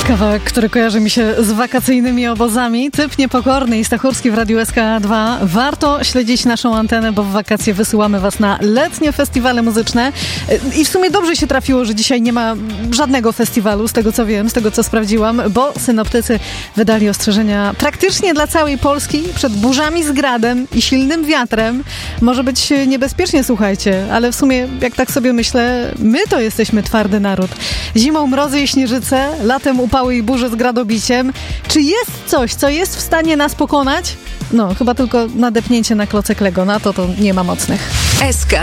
Kawałek, który kojarzy mi się z wakacyjnymi obozami. Typ Niepokorny i Stachurski w Radiu SK2. Warto śledzić naszą antenę, bo w wakacje wysyłamy was na letnie festiwale muzyczne. I w sumie dobrze się trafiło, że dzisiaj nie ma żadnego festiwalu, z tego co wiem, z tego co sprawdziłam, bo synoptycy wydali ostrzeżenia praktycznie dla całej Polski przed burzami z gradem i silnym wiatrem. Może być niebezpiecznie, słuchajcie, ale w sumie, jak tak sobie myślę, my to jesteśmy twardy naród. Zimą mrozy i śnieżyce, latem upały i burze z gradobiciem. Czy jest coś, co jest w stanie nas pokonać? No, chyba tylko nadepnięcie na klocek Lego. Na to nie ma mocnych. SK